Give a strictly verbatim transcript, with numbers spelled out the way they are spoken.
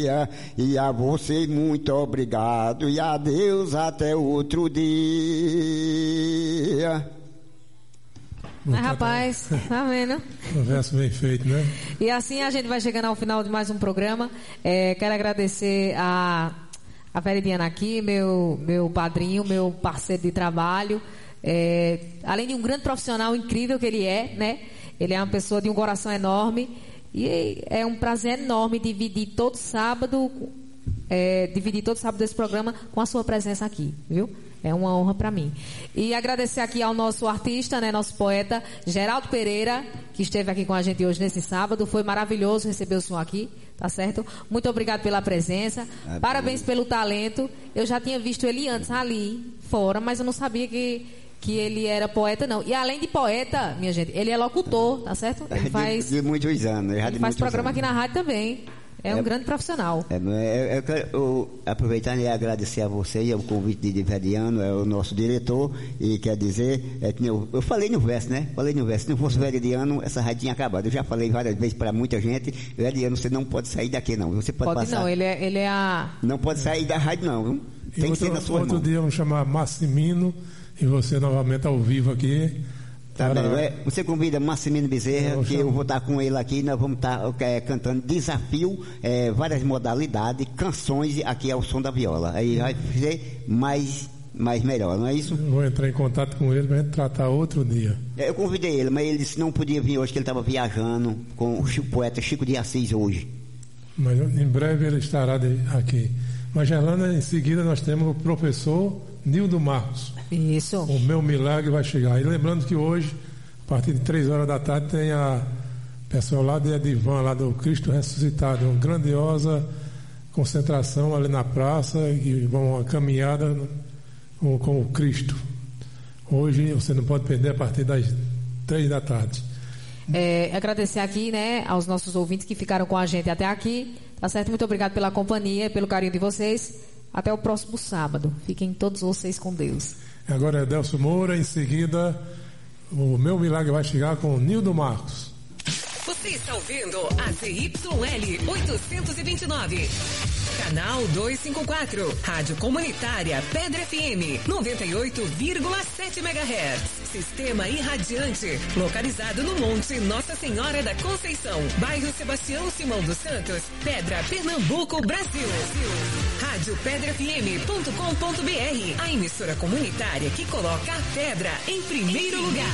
E a você muito obrigado, e a Deus até outro dia. Mas rapaz, tá vendo? Um verso bem feito, né? E assim a gente vai chegando ao final de mais um programa. É, quero agradecer a, a Veridiana aqui, meu, meu padrinho, meu parceiro de trabalho. É, além de um grande profissional incrível que ele é, né? Ele é uma pessoa de um coração enorme. E é um prazer enorme dividir todo sábado, é, dividir todo sábado esse programa com a sua presença aqui, viu? É uma honra para mim. E agradecer aqui ao nosso artista, né, nosso poeta, Geraldo Pereira, que esteve aqui com a gente hoje nesse sábado. Foi maravilhoso receber o senhor aqui, tá certo? Muito obrigado pela presença. É, parabéns pelo talento. Eu já tinha visto ele antes ali, fora, mas eu não sabia que, que ele era poeta, não. E além de poeta, minha gente, ele é locutor, tá certo? Ele faz, de, de muitos anos. Ele faz programa anos. Aqui na rádio também. É um é, grande profissional. É, é, eu quero eu, aproveitando e agradecer a você, o convite de Veridiano, é o nosso diretor, e quer dizer, é, eu, eu falei no verso, né? Falei no verso, se não fosse Veridiano, essa rádio tinha acabado. Eu já falei várias vezes para muita gente, Veridiano, você não pode sair daqui, não. Você pode, pode passar. Não, ele é, ele é a... Não pode sair da rádio, não, viu? Tem e que outro, ser na sua outro mão. dia vamos chamar Massimino, e você novamente ao vivo aqui. Tá para... bem, é, você convida Massimino Bezerra, eu que chamo. Eu vou estar com ele aqui, nós vamos estar é, cantando desafio, é, várias modalidades, canções aqui ao som da viola. Aí vai ser mais, mais melhor, não é isso? Eu vou entrar em contato com ele para a gente tratar outro dia. É, eu convidei ele, mas ele disse que não podia vir hoje, que ele estava viajando com o poeta Chico de Assis hoje. Mas em breve ele estará de, aqui. Mas, Gerlana, em seguida nós temos o professor Nildo Marcos. Isso. O meu milagre vai chegar. E lembrando que hoje, a partir de três horas da tarde, tem a pessoal lá de Edivan, lá do Cristo Ressuscitado. Uma grandiosa concentração ali na praça e uma caminhada com, com o Cristo. Hoje você não pode perder a partir das três da tarde. É, agradecer aqui, né, aos nossos ouvintes que ficaram com a gente até aqui. Tá certo? Muito obrigado pela companhia, pelo carinho de vocês. Até o próximo sábado. Fiquem todos vocês com Deus. Agora é Delcio Moura, em seguida o meu milagre vai chegar com o Nildo Marcos. Você está ouvindo a Z Y L oitocentos e vinte e nove, canal duzentos e cinquenta e quatro, Rádio Comunitária Pedra F M, noventa e oito vírgula sete megahertz. Sistema irradiante, localizado no Monte Nossa Senhora da Conceição, bairro Sebastião Simão dos Santos, Pedra, Pernambuco, Brasil. Rádio pedra f m ponto com ponto b r, a emissora comunitária que coloca a pedra em primeiro lugar.